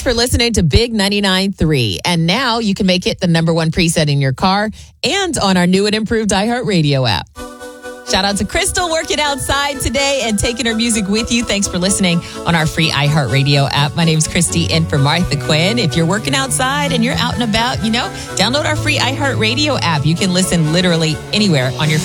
Thanks for listening to Big 99.3. And now you can make it the number one preset in your car and on our new and improved iHeartRadio app. Shout out to Crystal working outside today and taking her music with you. Thanks for listening on our free iHeartRadio app. My name's Christy in for Martha Quinn. If you're working outside and you're out and about, download our free iHeartRadio app. You can listen literally anywhere on your